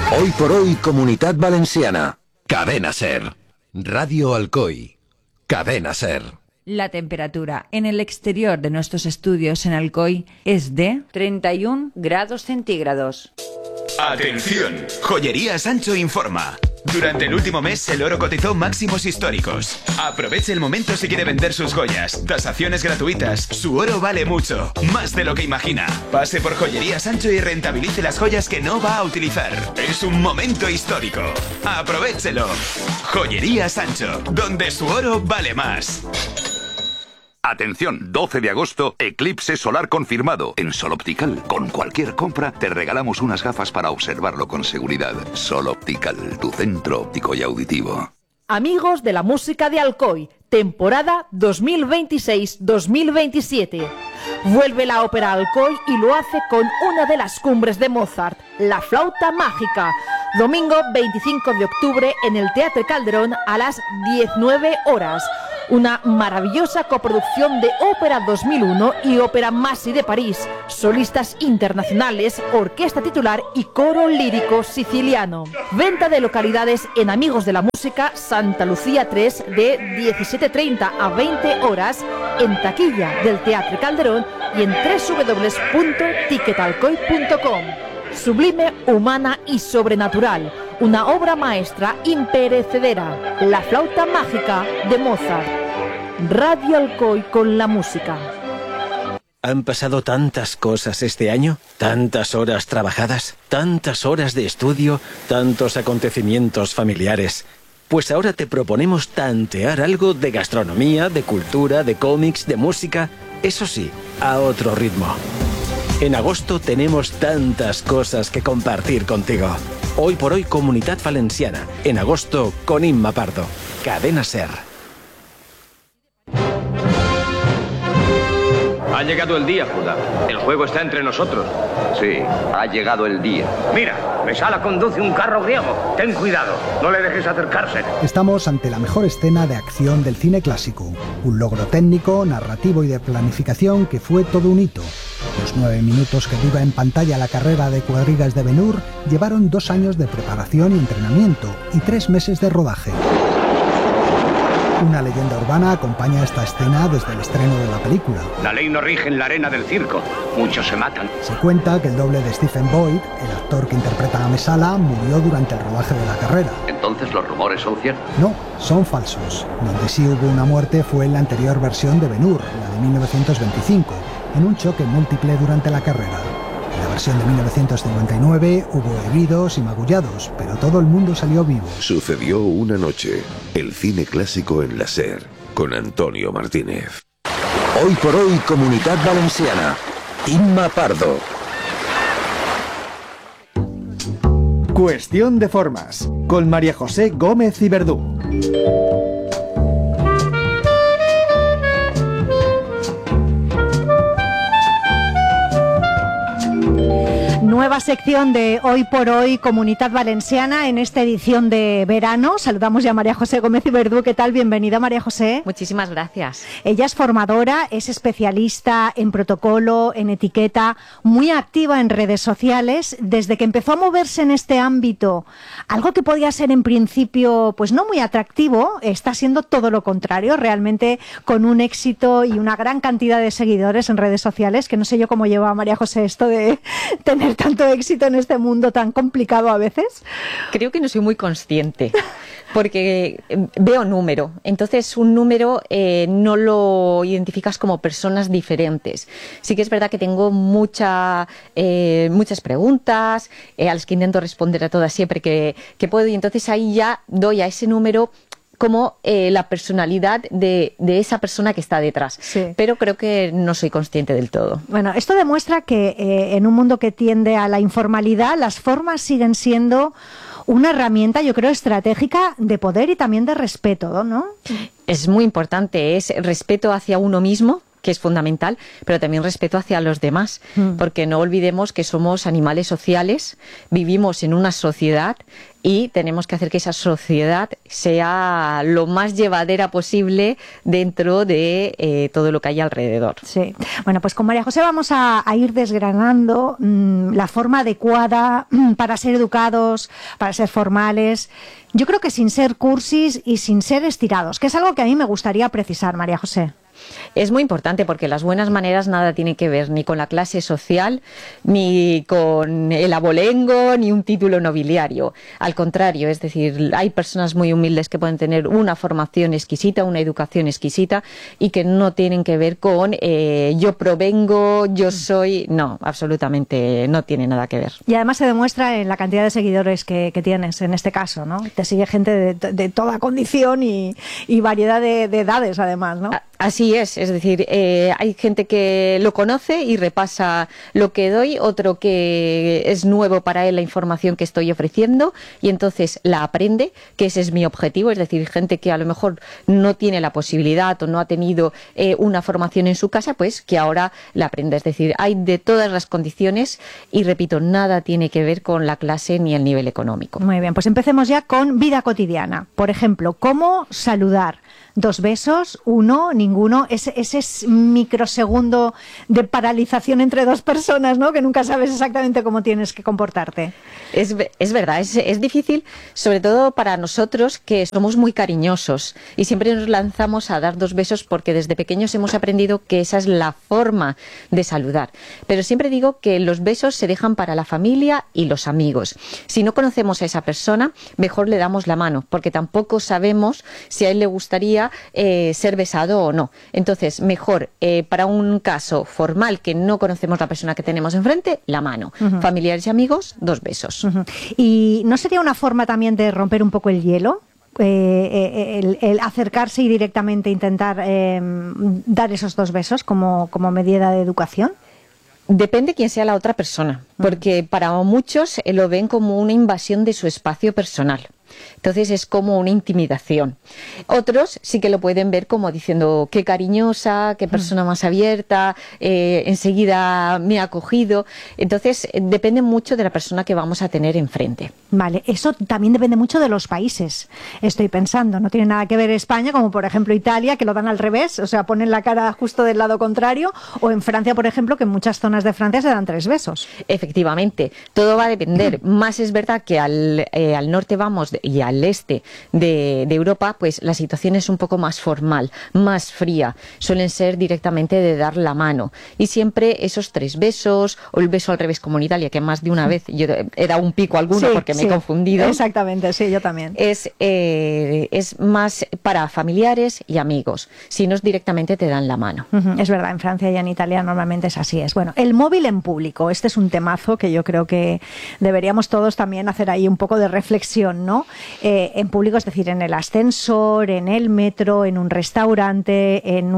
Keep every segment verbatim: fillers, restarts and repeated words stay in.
Hoy por hoy, Comunitat Valenciana. Cadena Ser. Radio Alcoy. Cadena Ser. La temperatura en el exterior de nuestros estudios en Alcoy es de treinta y un grados centígrados. Atención, Joyería Sancho informa. Durante el último mes el oro cotizó máximos históricos. Aproveche el momento si quiere vender sus joyas. Tasaciones gratuitas. Su oro vale mucho, más de lo que imagina. Pase por Joyería Sancho y rentabilice las joyas que no va a utilizar. Es un momento histórico. Aprovéchelo. Joyería Sancho, donde su oro vale más. Atención, doce de agosto, eclipse solar confirmado. En Sol Optical, con cualquier compra, te regalamos unas gafas para observarlo con seguridad. Sol Optical, tu centro óptico y auditivo. Amigos de la música de Alcoy, temporada dos mil veintiséis dos mil veintisiete. Vuelve la ópera Alcoy y lo hace con una de las cumbres de Mozart, La Flauta Mágica. Domingo veinticinco de octubre en el Teatro Calderón a las diecinueve horas. Una maravillosa coproducción de Ópera dos mil uno y Ópera Masi de París, solistas internacionales, orquesta titular y coro lírico siciliano. Venta de localidades en Amigos de la Música, Santa Lucía tres, de diecisiete treinta a veinte horas, en taquilla del Teatro Calderón y en doble u doble u doble u punto ticketalcoy punto com. Sublime, humana y sobrenatural. Una obra maestra imperecedera. La Flauta Mágica de Mozart. Radio Alcoy con la música. Han pasado tantas cosas este año, tantas horas trabajadas, tantas horas de estudio, tantos acontecimientos familiares. Pues ahora te proponemos tantear algo de gastronomía, de cultura, de cómics, de música. Eso sí, a otro ritmo. En agosto tenemos tantas cosas que compartir contigo. Hoy por hoy, Comunitat Valenciana. En agosto, con Imma Pardo. Cadena Ser. Ha llegado el día, Judá. El juego está entre nosotros. Sí, ha llegado el día. Mira, Mesala conduce un carro griego. Ten cuidado, no le dejes acercarse. Estamos ante la mejor escena de acción del cine clásico. Un logro técnico, narrativo y de planificación que fue todo un hito. Los nueve minutos que dura en pantalla la carrera de cuadrigas de Ben-Hur llevaron dos años de preparación y entrenamiento y tres meses de rodaje. Una leyenda urbana acompaña esta escena desde el estreno de la película. La ley no rige en la arena del circo. Muchos se matan. Se cuenta que el doble de Stephen Boyd, el actor que interpreta a Mesala, murió durante el rodaje de la carrera. ¿Entonces los rumores son ciertos? No, son falsos. Donde sí hubo una muerte fue en la anterior versión de Ben-Hur, la de mil novecientos veinticinco, en un choque múltiple durante la carrera. En la versión de mil novecientos cincuenta y nueve hubo heridos y magullados, pero todo el mundo salió vivo. Sucedió una noche, el cine clásico en la SER, con Antonio Martínez. Hoy por hoy, Comunitat Valenciana. Imma Pardo. Cuestión de formas, con María José Gómez y Verdú. Nueva sección de Hoy por Hoy, Comunitat Valenciana, en esta edición de verano. Saludamos ya a María José Gómez y Verdú. ¿Qué tal? Bienvenida, María José. Muchísimas gracias. Ella es formadora, es especialista en protocolo, en etiqueta, muy activa en redes sociales. Desde que empezó a moverse en este ámbito, algo que podía ser en principio pues no muy atractivo, está siendo todo lo contrario, realmente con un éxito y una gran cantidad de seguidores en redes sociales, que no sé yo cómo lleva a María José esto de tener tanto éxito en este mundo tan complicado a veces. Creo que no soy muy consciente, porque veo número. Entonces, un número eh, no lo identificas como personas diferentes. Sí que es verdad que tengo mucha, eh, muchas preguntas, eh, a las que intento responder a todas siempre que, que puedo, y entonces ahí ya doy a ese número como eh, la personalidad de, de esa persona que está detrás. Sí. Pero creo que no soy consciente del todo. Bueno, esto demuestra que eh, en un mundo que tiende a la informalidad, las formas siguen siendo una herramienta, yo creo, estratégica de poder y también de respeto, ¿no? Es muy importante, es respeto hacia uno mismo, que es fundamental, pero también respeto hacia los demás, mm. porque no olvidemos que somos animales sociales, vivimos en una sociedad y tenemos que hacer que esa sociedad sea lo más llevadera posible dentro de eh, todo lo que hay alrededor. Sí. Bueno, pues con María José vamos a, a ir desgranando mmm, la forma adecuada mmm, para ser educados, para ser formales. Yo creo que sin ser cursis y sin ser estirados, que es algo que a mí me gustaría precisar, María José. Es muy importante porque las buenas maneras nada tiene que ver ni con la clase social, ni con el abolengo, ni un título nobiliario. Al contrario, es decir, hay personas muy humildes que pueden tener una formación exquisita, una educación exquisita y que no tienen que ver con eh, yo provengo, yo soy... No, absolutamente no tiene nada que ver. Y además se demuestra en la cantidad de seguidores que, que tienes en este caso, ¿no? Te sigue gente de, de toda condición y, y variedad de, de edades, además, ¿no? Así es, es decir, eh, hay gente que lo conoce y repasa lo que doy, otro que es nuevo para él la información que estoy ofreciendo y entonces la aprende, que ese es mi objetivo, es decir, gente que a lo mejor no tiene la posibilidad o no ha tenido eh, una formación en su casa, pues que ahora la aprenda. Es decir, hay de todas las condiciones y repito, nada tiene que ver con la clase ni el nivel económico. Muy bien, pues empecemos ya con vida cotidiana. Por ejemplo, ¿cómo saludar? Dos besos, uno, ninguno, ese, ese microsegundo de paralización entre dos personas, ¿no? Que nunca sabes exactamente cómo tienes que comportarte. Es, es verdad, es, es difícil, sobre todo para nosotros que somos muy cariñosos y siempre nos lanzamos a dar dos besos porque desde pequeños hemos aprendido que esa es la forma de saludar. Pero siempre digo que los besos se dejan para la familia y los amigos. Si no conocemos a esa persona, mejor le damos la mano, porque tampoco sabemos si a él le gustaría Eh, ser besado o no. Entonces, mejor eh, para un caso formal que no conocemos la persona que tenemos enfrente, la mano. Uh-huh. Familiares y amigos, dos besos. Uh-huh. ¿Y no sería una forma también de romper un poco el hielo? Eh, el, el acercarse y directamente intentar eh, dar esos dos besos como, como medida de educación. Depende quién sea la otra persona, porque para muchos lo ven como una invasión de su espacio personal. Entonces es como una intimidación. Otros sí que lo pueden ver como diciendo qué cariñosa, qué persona más abierta, eh, enseguida me ha acogido. Entonces eh, depende mucho de la persona que vamos a tener enfrente. Vale, eso también depende mucho de los países. Estoy pensando, no tiene nada que ver España, como por ejemplo Italia, que lo dan al revés, o sea, ponen la cara justo del lado contrario, o en Francia, por ejemplo, que en muchas zonas de Francia se dan tres besos. Efectivamente, todo va a depender. Más es verdad que al, eh, al norte vamos de, y al este de, de Europa, pues la situación es un poco más formal, más fría. Suelen ser directamente de dar la mano. Y siempre esos tres besos, o el beso al revés como en Italia, que más de una vez yo he dado un pico alguno sí, porque me sí, he confundido. Exactamente, sí, yo también. Es, eh, es más para familiares y amigos. Si no, directamente te dan la mano. Uh-huh, es verdad, en Francia y en Italia normalmente es así. Es. Bueno, el móvil en público, este es un temazo que yo creo que deberíamos todos también hacer ahí un poco de reflexión, ¿no? Eh, en público, es decir, en el ascensor, en el metro, en un restaurante, en,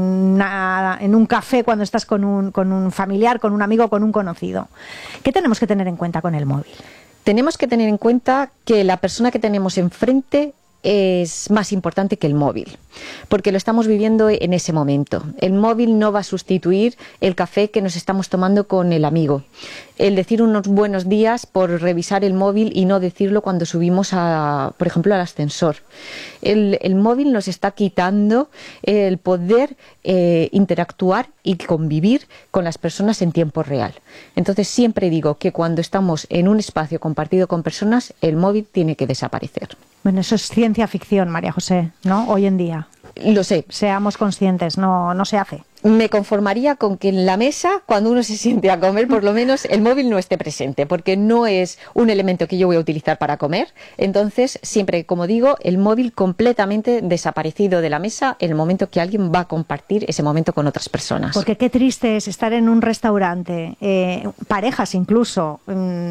una, en un café cuando estás con un, con un familiar, con un amigo, con un conocido. ¿Qué tenemos que tener en cuenta con el móvil? Tenemos que tener en cuenta que la persona que tenemos enfrente es más importante que el móvil, porque lo estamos viviendo en ese momento. El móvil no va a sustituir el café que nos estamos tomando con el amigo. El decir unos buenos días por revisar el móvil y no decirlo cuando subimos, a, por ejemplo, al ascensor. El, el móvil nos está quitando el poder eh, interactuar y convivir con las personas en tiempo real. Entonces siempre digo que cuando estamos en un espacio compartido con personas, el móvil tiene que desaparecer. Bueno, eso es ciencia ficción, María José, ¿no? Hoy en día. Lo sé. Seamos conscientes, no, no se hace. Me conformaría con que en la mesa, cuando uno se siente a comer, por lo menos el móvil no esté presente, porque no es un elemento que yo voy a utilizar para comer. Entonces, siempre, como digo, el móvil completamente desaparecido de la mesa en el momento que alguien va a compartir ese momento con otras personas. Porque qué triste es estar en un restaurante, eh, parejas incluso, mmm,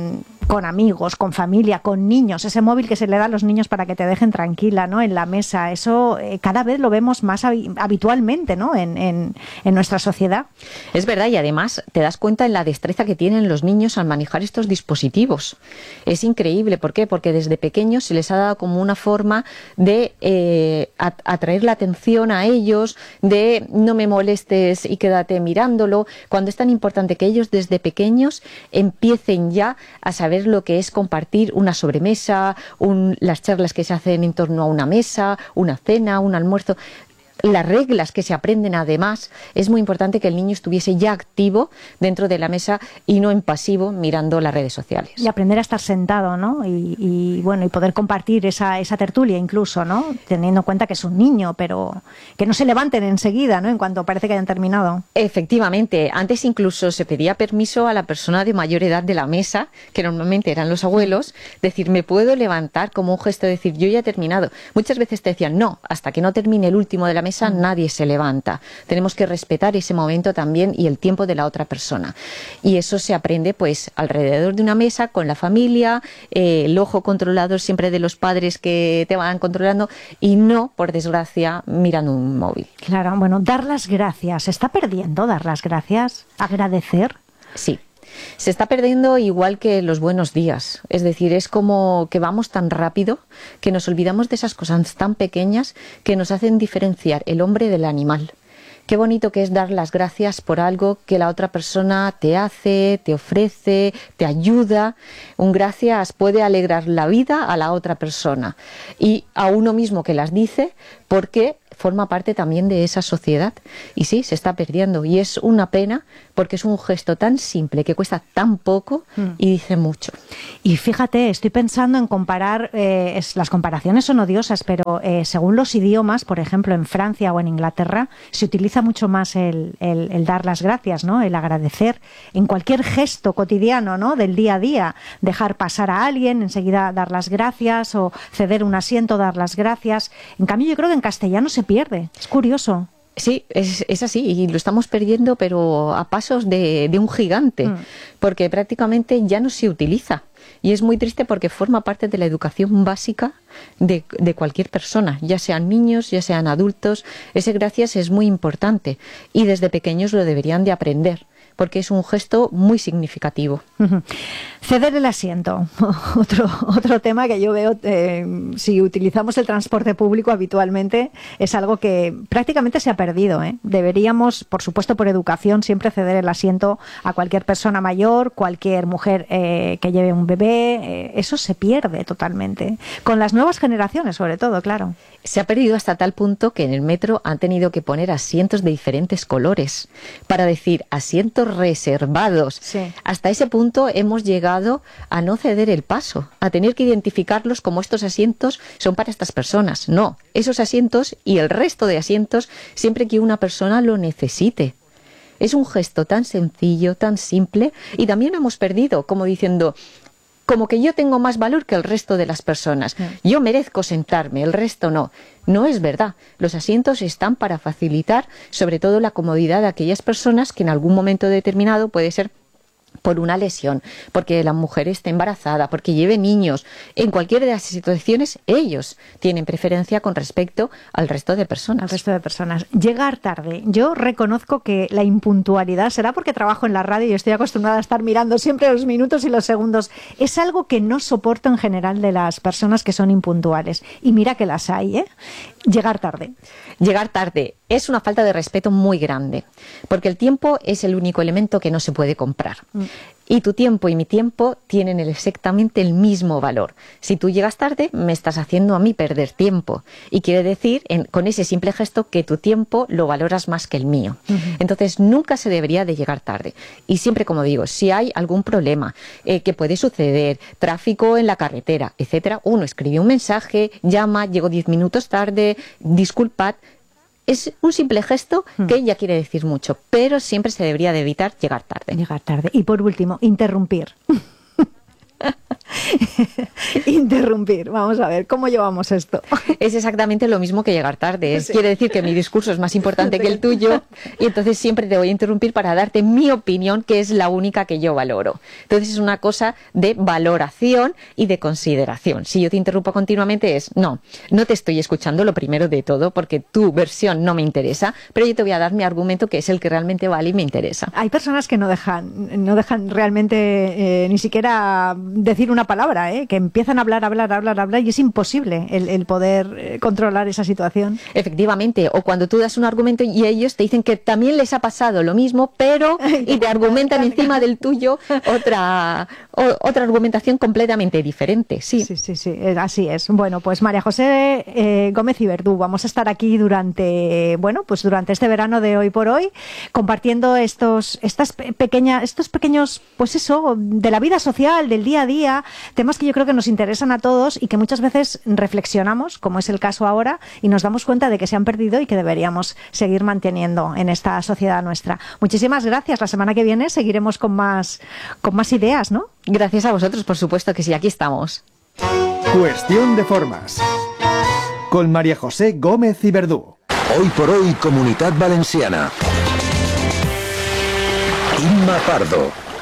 con amigos, con familia, con niños, ese móvil que se le da a los niños para que te dejen tranquila, ¿no?, en la mesa, eso eh, cada vez lo vemos más hab- habitualmente, ¿no?, en, en, en nuestra sociedad. Es verdad, y además te das cuenta en la destreza que tienen los niños al manejar estos dispositivos. Es increíble, ¿por qué? Porque desde pequeños se les ha dado como una forma de eh, atraer la atención a ellos, de no me molestes y quédate mirándolo, cuando es tan importante que ellos desde pequeños empiecen ya a saber lo que es compartir una sobremesa, un, las charlas que se hacen en torno a una mesa, una cena, un almuerzo. Las reglas que se aprenden, además, es muy importante que el niño estuviese ya activo dentro de la mesa y no en pasivo mirando las redes sociales. Y aprender a estar sentado, ¿no? Y, y bueno, y poder compartir esa, esa tertulia incluso, ¿no? Teniendo en cuenta que es un niño, pero que no se levanten enseguida, ¿no?, en cuanto parece que hayan terminado. Efectivamente, antes incluso se pedía permiso a la persona de mayor edad de la mesa, que normalmente eran los abuelos, decir, me puedo levantar, como un gesto de decir, yo ya he terminado. Muchas veces te decían, no, hasta que no termine el último de la mesa, nadie se levanta. Tenemos que respetar ese momento también y el tiempo de la otra persona. Y eso se aprende pues alrededor de una mesa, con la familia, eh, el ojo controlador siempre de los padres que te van controlando y no, por desgracia, mirando un móvil. Claro, bueno, dar las gracias. ¿Se está perdiendo dar las gracias? ¿Agradecer? Sí. Se está perdiendo igual que los buenos días. Es decir, es como que vamos tan rápido que nos olvidamos de esas cosas tan pequeñas que nos hacen diferenciar el hombre del animal. Qué bonito que es dar las gracias por algo que la otra persona te hace, te ofrece, te ayuda. Un gracias puede alegrar la vida a la otra persona y a uno mismo que las dice, porque forma parte también de esa sociedad. Y sí, se está perdiendo y es una pena, porque es un gesto tan simple que cuesta tan poco y dice mucho. Y fíjate, estoy pensando en comparar, eh, es, las comparaciones son odiosas, pero eh, según los idiomas, por ejemplo, en Francia o en Inglaterra, se utiliza mucho más el, el, el dar las gracias, ¿no?, el agradecer en cualquier gesto cotidiano, ¿no?, del día a día. Dejar pasar a alguien, enseguida dar las gracias, o ceder un asiento, dar las gracias. En cambio, yo creo que en castellano se pierde. Es curioso. Sí, es, es así, y lo estamos perdiendo, pero a pasos de, de un gigante, mm. porque prácticamente ya no se utiliza. Y es muy triste porque forma parte de la educación básica de, de cualquier persona, ya sean niños, ya sean adultos. Ese gracias es muy importante y desde pequeños lo deberían de aprender, porque es un gesto muy significativo. Uh-huh. Ceder el asiento, otro, otro tema que yo veo, eh, si utilizamos el transporte público habitualmente, es algo que prácticamente se ha perdido, ¿eh? Deberíamos, por supuesto, por educación, siempre ceder el asiento a cualquier persona mayor, cualquier mujer eh, que lleve un bebé. Eh, eso se pierde totalmente, con las nuevas generaciones sobre todo, claro. Se ha perdido hasta tal punto que en el metro han tenido que poner asientos de diferentes colores para decir asientos reservados. Sí. Hasta ese punto hemos llegado a no ceder el paso, a tener que identificarlos como estos asientos son para estas personas. No, esos asientos y el resto de asientos siempre que una persona lo necesite. Es un gesto tan sencillo, tan simple, y también lo hemos perdido, como diciendo, como que yo tengo más valor que el resto de las personas. Yo merezco sentarme, el resto no. No es verdad. Los asientos están para facilitar, sobre todo, la comodidad de aquellas personas que en algún momento determinado puede ser por una lesión, porque la mujer esté embarazada, porque lleve niños. En cualquiera de las situaciones, ellos tienen preferencia con respecto al resto de personas. Al resto de personas. Llegar tarde. Yo reconozco que la impuntualidad, será porque trabajo en la radio y estoy acostumbrada a estar mirando siempre los minutos y los segundos, es algo que no soporto en general de las personas que son impuntuales. Y mira que las hay, ¿eh? Llegar tarde. Llegar tarde es una falta de respeto muy grande, porque el tiempo es el único elemento que no se puede comprar. Mm. Y tu tiempo y mi tiempo tienen exactamente el mismo valor. Si tú llegas tarde, me estás haciendo a mí perder tiempo. Y quiere decir, en, con ese simple gesto, que tu tiempo lo valoras más que el mío. Uh-huh. Entonces, nunca se debería de llegar tarde. Y siempre, como digo, si hay algún problema eh, que puede suceder, tráfico en la carretera, etcétera, uno escribe un mensaje, llama, llego diez minutos tarde, disculpad. Es un simple gesto que ya quiere decir mucho, pero siempre se debería de evitar llegar tarde. Llegar tarde. Y por último, interrumpir. interrumpir. Vamos a ver, ¿cómo llevamos esto? Es exactamente lo mismo que llegar tarde. Sí. Quiere decir que mi discurso es más importante que el tuyo y entonces siempre te voy a interrumpir para darte mi opinión, que es la única que yo valoro. Entonces es una cosa de valoración y de consideración. Si yo te interrumpo continuamente es, no, no te estoy escuchando lo primero de todo porque tu versión no me interesa, pero yo te voy a dar mi argumento que es el que realmente vale y me interesa. Hay personas que no dejan, no dejan realmente eh, ni siquiera decir una palabra, ¿eh? Que empiezan a hablar, hablar, hablar, hablar y es imposible el, el poder eh, controlar esa situación. Efectivamente, o cuando tú das un argumento y ellos te dicen que también les ha pasado lo mismo, pero y te argumentan encima del tuyo otra o, otra argumentación completamente diferente. Sí, sí, sí, sí, así es. Bueno, pues María José eh, Gómez y Verdú, vamos a estar aquí durante, bueno, pues durante este verano de Hoy por Hoy, compartiendo estos, estas pequeñas, estos pequeños, pues eso, de la vida social, del día a día, temas que yo creo que nos interesan a todos y que muchas veces reflexionamos, como es el caso ahora, y nos damos cuenta de que se han perdido y que deberíamos seguir manteniendo en esta sociedad nuestra. Muchísimas gracias. La semana que viene seguiremos con más, con más ideas, ¿no? Gracias a vosotros, por supuesto que sí, aquí estamos. Cuestión de formas. Con María José Gómez y Verdú. Hoy por Hoy, Comunitat Valenciana. Imma Pardo.